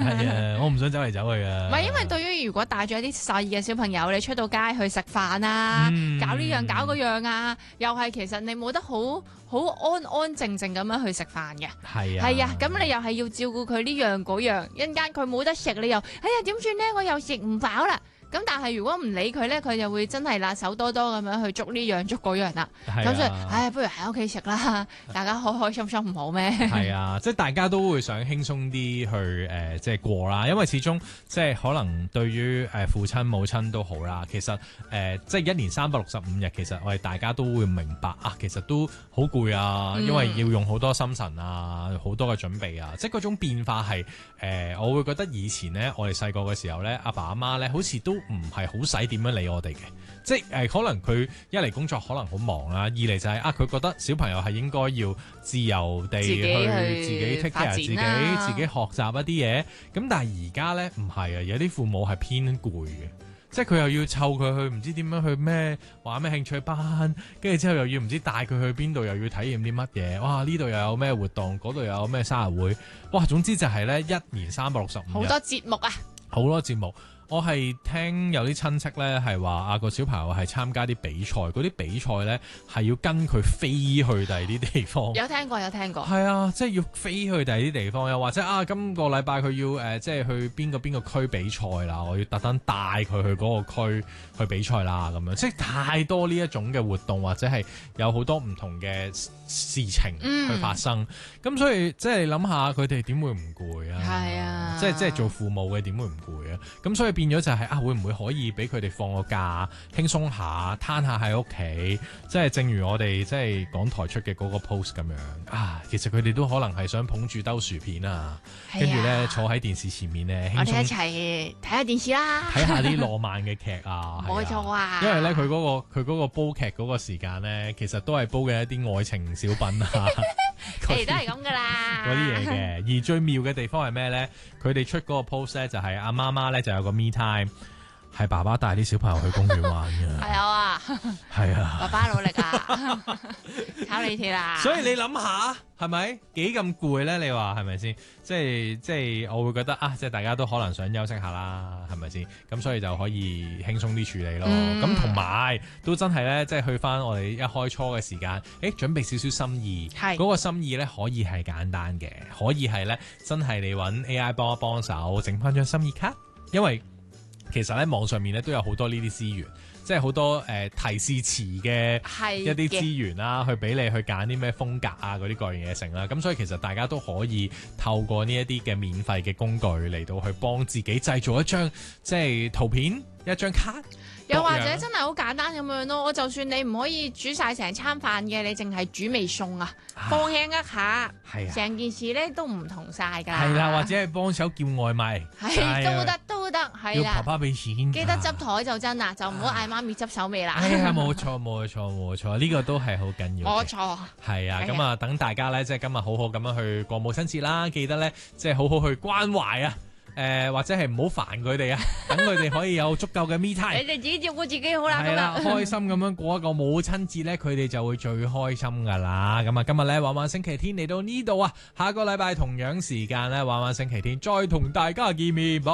係啊，我唔想走嚟走去啊。 唔係，因為對於如果帶咗一啲細嘅小朋友，你出到街去食飯啊，搞呢樣搞嗰樣啊，又係其實你冇得好安安靜靜咁樣去食飯嘅。 係啊， 係啊，咁你又係要照顧佢呢樣嗰樣，一陣間佢冇得食，你又哎呀點算呢？我又食唔飽啦。咁但係如果唔理佢咧，佢就會真係啦手多多咁樣去捉呢樣捉嗰樣啦。咁所以，不如喺屋企食啦，大家開開心心唔好咩？ 係啊，即係大家都會想輕鬆啲去即係過啦，因為始終即係可能對於父親母親都好啦。其實即係1年365日，其實我哋大家都會明白啊，其實都好攰啊，因為要用好多心神啊，好多嘅準備啊，即係嗰種變化係我會覺得以前咧，我哋細個嘅時候咧，阿爸阿媽咧，好似都唔係好使點樣理我哋嘅，即係可能佢一嚟工作可能好忙啦，二嚟就係佢覺得小朋友係應該要自由地去自己 take care 自己學習一啲嘢，咁但係而家咧唔係啊，有啲父母係偏攰嘅，即係佢又要湊佢去唔知點樣去咩玩咩興趣班，跟住之後又要唔知帶佢去邊度，又要體驗啲乜嘢，哇呢度又有咩活動，嗰度又有咩生日會，哇總之就係咧1年365日好多節目啊， 好多節目。我係聽有啲親戚咧係話個小朋友係參加啲比賽，嗰啲比賽咧係要跟佢飛去第二啲地方。有聽過。係啊，即係要飛去第二啲地方，又或者今個禮拜佢要即係去邊個區比賽啦，我要特登帶佢去嗰個區去比賽啦，咁樣即係太多呢一種嘅活動，或者係有好多唔同嘅事情去發生。咁所以即係諗下佢哋點會唔攰啊？係啊，即係做父母嘅點會唔攰啊？咁所以變咗就係會唔會可以俾佢哋放個假輕鬆下，攤下喺屋企，即係正如我哋即係港台出嘅嗰個 post 咁樣其實佢哋都可能係想捧住兜薯片跟住咧坐喺電視前面咧， 我哋一齊睇下電視啦， 睇下啲浪漫嘅劇冇錯啊， 因為咧佢嗰個煲劇嗰個時間咧，其實都係煲嘅一啲愛情小品都係咁噶啦， 嗰啲嘢嘅。而最妙嘅地方係咩咧？佢哋出嗰個 post 咧，就係阿媽媽咧就有個 me time，係爸爸帶啲小朋友去公園玩嘅。係啊，係啊， 爸爸努力啊，靠你鐵啦。 所以你諗下，係咪幾咁攰咧？你話係咪先？即係我會覺得即係大家都可能想休息下啦，係咪先？咁所以就可以輕鬆啲處理咯。咁同埋都真係咧，即係去翻我哋一開初嘅時間，準備少少心意。係嗰個心意咧，可以係簡單嘅，可以係咧真係你揾 AI 幫一幫手，整翻張心意卡，因為其實喺網上面咧都有好多呢啲資源，即係好多提示詞嘅一啲資源啦，去俾你去揀啲咩風格嗰啲各樣嘢成啦。咁所以其實大家都可以透過呢一啲嘅免費嘅工具嚟到去幫自己製造一張即係圖片，一張卡。 又或者真係好簡單咁樣咯，就算你唔可以煮晒成餐飯嘅，你淨係煮味餸放輕一下，成件事咧都唔同晒㗎。係啦， 或者係幫手叫外賣， 都得，係啦。 要爸爸俾錢， 記得執台就真啦，就唔好嗌媽咪執手尾啦。 冇錯，呢個都係好緊要。 冇錯， 係啊，咁等大家咧，即係今日好好咁樣去過母親節啦，記得咧，即係好好去關懷或者係唔好煩佢哋等佢哋可以有足夠嘅 me time。 你哋自己照顧自己好啦， 係啦，開心咁樣過一個母親節咧，佢哋就會最開心噶啦。咁今日咧玩玩星期天嚟到呢度下個禮拜同樣時間咧玩玩星期天再同大家見面。